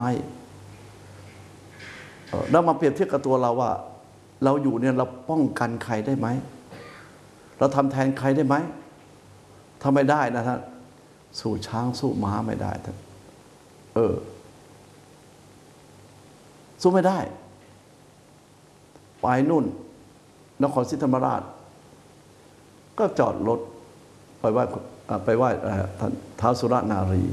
ให้แล้วมาเปรียบเทียบกับตัวเราว่าเราอยู่เนี่ยเราป้องกันใครได้ไหมเราทำแทนใครได้ไหมถ้าไม่ได้นะท่านสู้ช้างสู้ม้าไม่ได้ท่านสู้ไม่ได้ไปนู่นนครศรีธรรมราชก็จอดรถไปไหว้ท่านท้าวสุรนารี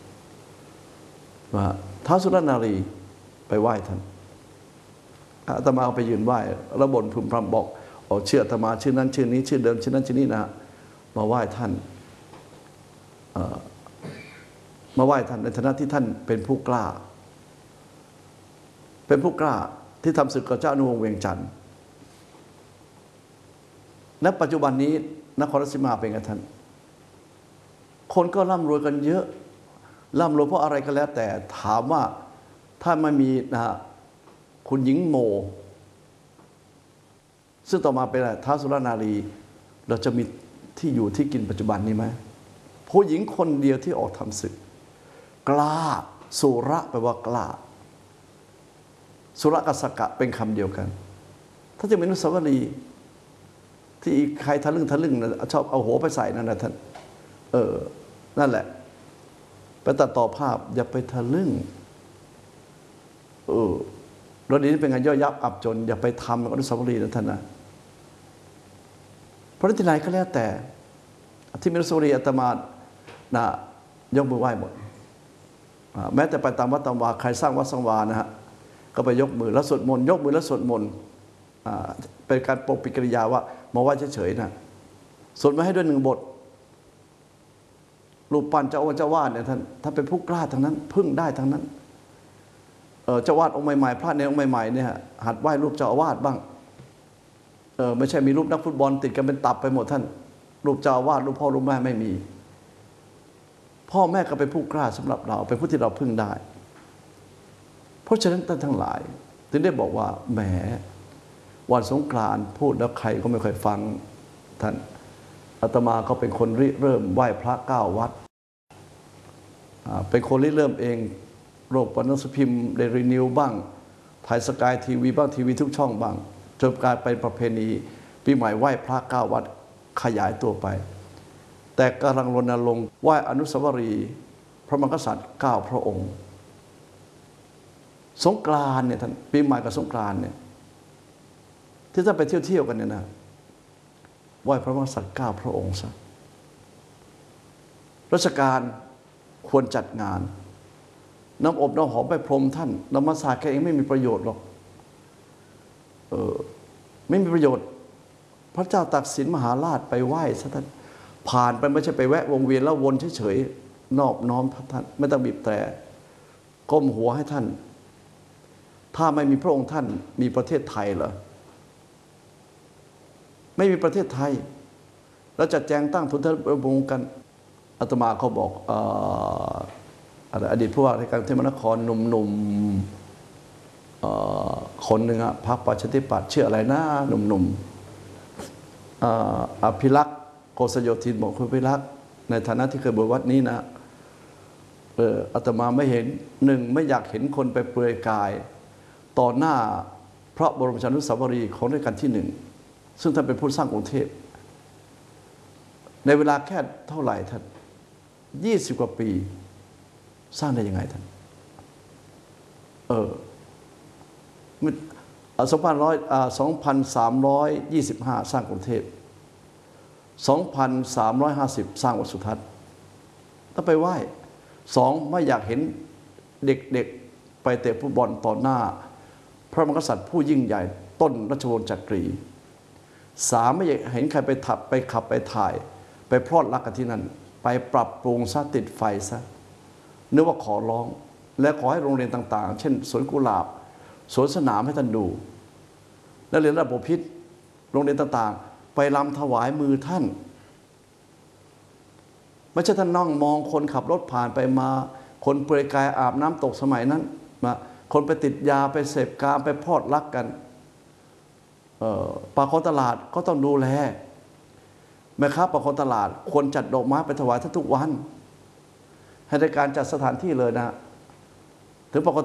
ว่าท้าวสุรนารีไปไหว้ท่านอาตมาเอาไปยืนไหว้แล้วบ่นพึมพำบอกเชื่ออาตมาชื่อนั้นชื่อนี้ชื่อเดิมชื่อนั้นชื่อนี้นะมาไหว้ท่านมาไหว้ท่านในฐานะที่ท่านเป็นผู้กล้าที่ทำศึกกับเจ้าอนุวงศ์เวียงจันทร์ณปัจจุบันนี้นครราชสีมาเป็นไงท่านคนก็ร่ำรวยกันเยอะร่ำรวยเพราะอะไรก็แล้วแต่ถามว่าถ้าไม่มีคุณหญิงโมซึ่งต่อมาเป็นท้าวสุรนารีเราจะมีที่อยู่ที่กินปัจจุบันนี้ไหมผู้หญิงคนเดียวที่ออกทำศึกกล้าสุระแปลว่ากล้าสุระกับสกะเป็นคำเดียวกันถ้าจะเป็นอนุสาวรีย์ที่ใครทะลึ่งชอบเอาหัวไปใส่นั่นนะท่านนั่นแหละไปตัดต่อภาพอย่าไปทะลึ่งรถนี้เป็นงานย่อยยับอับจนอย่าไปทำอนุสาวรีย์นะท่านนะเพราะที่ไหนก็แล้วแต่ที่มีอนุสาวรีย์อาตมายกมือไหว้หมดแม้แต่ไปตามวัดตามวาใครสร้างวัดสร้างวานะฮะก็ไปยกมือแล้วสวดมนต์ยกมือแล้วสวดมนต์เป็นการปกปิดกิริยาว่ามาไหว้เฉยๆนะสวดมาให้ด้วย1 บทรูปปั้นเจ้าอาวาสเนี่ยท่านเป็นผู้กล้าทั้งนั้นพึ่งได้ทั้งนั้นเจ้าอาวาสองค์ใหม่ๆพระในองค์ใหม่ๆเนี่ยหัดไหว้รูปเจ้าอาวาสบ้างไม่ใช่มีรูปนักฟุตบอลติดกันเป็นตับไปหมดท่านรูปเจ้าอาวาสรูปพ่อรูปแม่ไม่มีพ่อแม่ก็เป็นผู้กล้าสำหรับเราเป็นผู้ที่เราพึ่งได้เพราะฉะนั้นท่านทั้งหลายถึงได้บอกว่าแหมวันสงกรานต์พูดแล้วใครก็ไม่เคยฟังท่านอาตมาก็เป็นคนริเริ่มไหว้พระ9 วัดเป็นคนริเริ่มเองโลกหนังสือพิมพ์เดลินิวบ้างไทยสกายทีวีบ้างทีวีทุกช่องบ้างจนกลายเป็นประเพณีปีใหม่ไหว้พระ9 วัดขยายตัวไปแต่กำลังรณรงค์ไหว้อนุสาวรีย์พระมหากษัตริย์9 พระองค์สงกรานต์เนี่ยท่านปีใหม่กับสงกรานต์เนี่ยที่ท่านไปเที่ยวกันเนี่ยนะไหว้พระมหากษัตริย์9 พระองค์ซะราชการควรจัดงานน้ำอบน้ำหอมไปพรมท่านน้ำมาสาแค่เองไม่มีประโยชน์หรอกไม่มีประโยชน์พระเจ้าตากสินมหาราชไปไหว้ซะท่านผ่านไปไม่ใช่ไปแวะวงเวียนแล้ววนเฉยๆนอบน้อมพระท่านไม่ต้องบีบแต่ก้มหัวให้ท่านถ้าไม่มีพระองค์ท่านมีประเทศไทยเหรอไม่มีประเทศไทยแล้วจัดแจงตั้งทุนทบวงกันอาตมาเขาบอกอดีตผู้ว่าราชการกรุงเทพมหานครหนุ่มคนหนึ่งพรรคประชาธิปัตย์ชื่ออะไรนะหนุ่มอภิรักษ์โกศโยธินบอกคุณอภิรักษ์ในฐานะที่เคยบวชวัดนี้นะอาตมาไม่เห็นไม่อยากเห็นคนไปเปลือยกายต่อหน้าพระบรมฉานุสาวรีย์ของรัชกาลที่1ซึ่งท่านเป็นผู้สร้างกรุงเทพในเวลาแค่เท่าไหร่ท่าน20 กว่าปีสร้างได้ยังไงท่าน2325 สร้างกรุงเทพ2350 สร้างวัดสุทัศน์ถ้าไปไหว้2ไม่อยากเห็นเด็กๆไปเตะฟุตบอลต่อหน้าพระมหากษัตริย์ผู้ยิ่งใหญ่ต้นรัชวงศ์จักรี3ไม่อยากเห็นใครไปขับไปถ่ายไปพรอดรักกันที่นั่นไปปรับปรุงซะติดไฟซะนึกว่าขอร้องและขอให้โรงเรียนต่างๆเช่นสวนกุหลาบสวนสนามให้ท่านดูและเรียนระบบพิษโรงเรียนต่างๆไปรำถวายมือท่านไม่ใช่ท่านนั่งมองคนขับรถผ่านไปมาคนเปลือยกายอาบน้ำตกสมัยนั้นมาคนไปติดยาไปเสพกามไปพรอดรักกันปากคลองตลาดก็ต้องดูแลแม่ค้าปากคลองตลาดควรจัดดอกไม้ไปถวายท่านทุกวันให้ในการจัดสถานที่เลยนะถึงปากคลอง